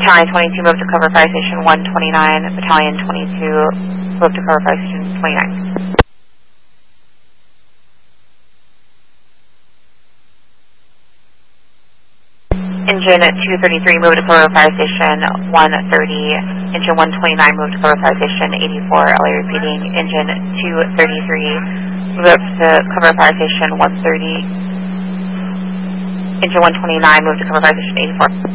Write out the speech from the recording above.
Battalion 22 moved to cover fire station 129. Battalion 22 moved to cover fire station 29. Engine 233 moved to cover fire station 130. Engine 129 moved to cover fire station 84. LA repeating. Engine 233 moved to cover fire station 130. Engine 129 moved to cover fire station 84.